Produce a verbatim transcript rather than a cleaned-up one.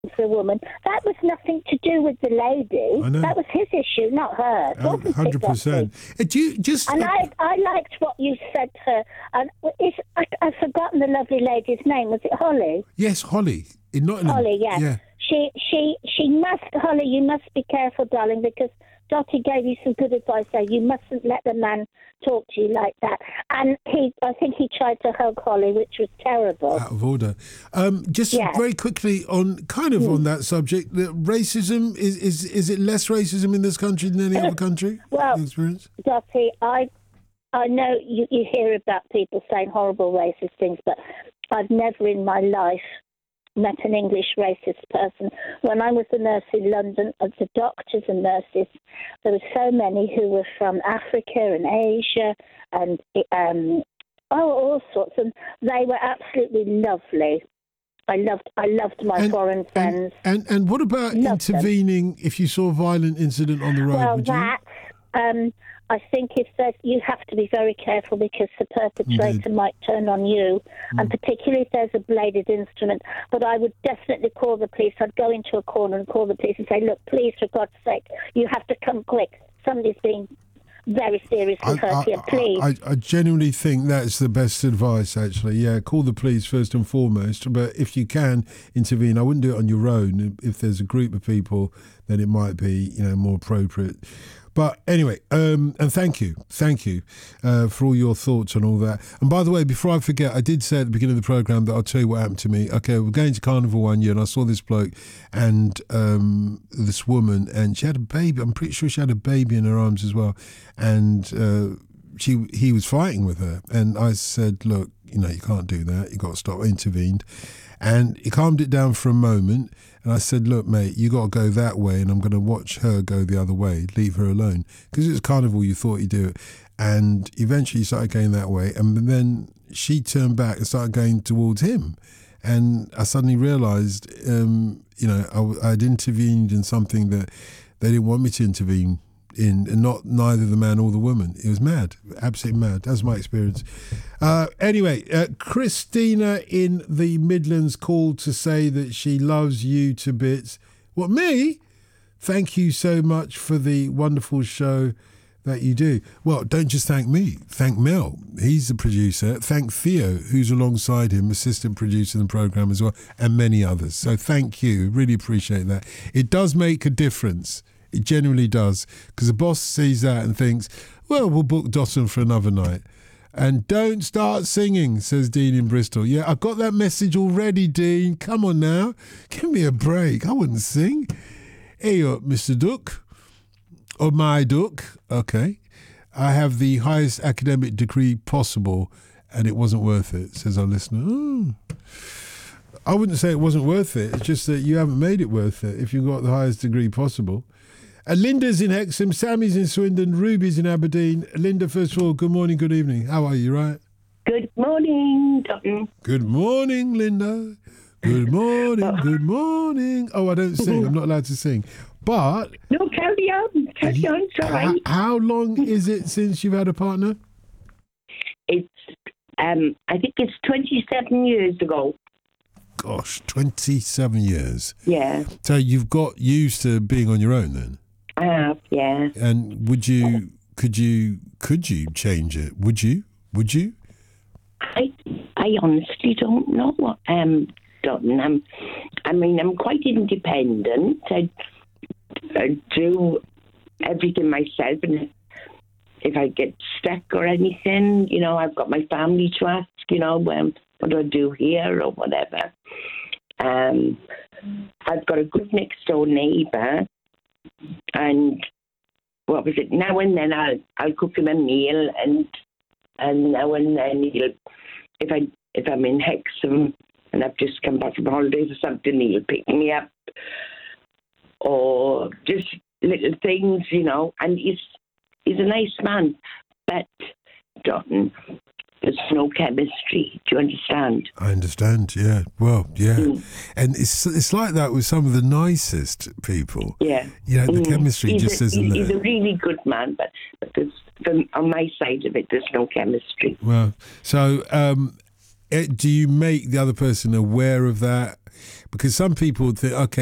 for a woman. That was nothing to do with the lady. I know. That was his issue, not hers. Oh, one hundred percent. Uh, do you just... And I, I liked what you said to her. And is, I, I've forgotten the lovely lady's name. Was it Holly? Yes, Holly. In Nottingham. Holly, yeah. yeah. She, she, she must, Holly, you must be careful, darling, because Dottie gave you some good advice there. You mustn't let the man talk to you like that. And he, I think he tried to hug Holly, which was terrible. Out of order. Um, just Yeah. very quickly on, kind of Mm. on that subject, the racism, is, is is it less racism in this country than any other country? Well, Your experience? Dottie, I, I know you, you hear about people saying horrible racist things, but I've never in my life met an English racist person. When I was a nurse in London, of the doctors and nurses, there were so many who were from Africa and Asia and um, oh, all sorts, and they were absolutely lovely. I loved, I loved my And- foreign friends. And and what about Loved them. intervening if you saw a violent incident on the road? Well, would you? that, um, I think if there's, you have to be very careful because the perpetrator Indeed. might turn on you, and Mm. particularly if there's a bladed instrument. But I would definitely call the police. I'd go into a corner and call the police and say, look, please, for God's sake, you have to come quick. Somebody's being very seriously hurt here, please. I, I genuinely think that's the best advice, actually. Yeah, call the police first and foremost. But if you can intervene, I wouldn't do it on your own. If there's a group of people, then it might be, you know, more appropriate. But anyway, um, and thank you, thank you uh, for all your thoughts on all that. And by the way, before I forget, I did say at the beginning of the programme that I'll tell you what happened to me. Okay, we're going to Carnival one year and I saw this bloke and um, this woman, and she had a baby. I'm pretty sure she had a baby in her arms as well. And uh, she he was fighting with her. And I said, look, you know, you can't do that. You got to stop. I intervened. And he calmed it down for a moment. And I said, look, mate, you got to go that way and I'm going to watch her go the other way. Leave her alone. Because it was Carnival, you thought you'd do it. And eventually he started going that way. And then she turned back and started going towards him. And I suddenly realised, um, you know, I, I'd intervened in something that they didn't want me to intervene in, and not neither the man or the woman. It was mad, absolutely mad. That's my experience. Uh, anyway, uh, Christina in the Midlands called to say that she loves you to bits. What, me? Thank you so much for the wonderful show that you do. Well, don't just thank me. Thank Mel. He's the producer. Thank Theo, who's alongside him, assistant producer in the programme as well, and many others. So thank you. Really appreciate that. It does make a difference. It genuinely does, because the boss sees that and thinks, well, we'll book Dotton for another night. And don't start singing, says Dean in Bristol. Yeah, I got that message already, Dean. Come on now. Give me a break. I wouldn't sing. Hey up, Mister Duck. Or my Duck. Okay. I have the highest academic degree possible, and it wasn't worth it, says our listener. Oh. I wouldn't say it wasn't worth it. It's just that you haven't made it worth it if you've got the highest degree possible. Uh, Linda's in Hexham, Sammy's in Swindon, Ruby's in Aberdeen. Linda, first of all, good morning, good evening. How are you, right? Good morning, Dotton. Good morning, Linda. Good morning, good morning. Oh, I don't sing. I'm not allowed to sing. But... No, carry on. Carry on, it's all right. How long is it since you've had a partner? It's, um, I think it's twenty-seven years ago. Gosh, twenty-seven years. Yeah. So you've got used to being on your own then? I have, yeah. And would you, could you, could you change it? Would you? Would you? I I honestly don't know what um Dotton. I'm, I mean, I'm quite independent. I, I do everything myself, and if I get stuck or anything, you know, I've got my family to ask, you know, um, what do I do here or whatever. Um, I've got a good next door neighbour, and what was it? Now and then I'll I'll cook him a meal, and and now and then he'll, if I if I'm in Hexham and I've just come back from holidays or something, he'll pick me up, or just little things, you know. And he's he's a nice man, but Dotton, there's no chemistry. Do you understand? I understand, yeah. Well, yeah. Mm. And it's it's like that with some of the nicest people. Yeah. You know, the Mm. chemistry he's just a, isn't he's, there. He's a really good man, but, but there's, from, on my side of it, there's no chemistry. Well, so um, eh, do you make the other person aware of that? Because some people think, okay,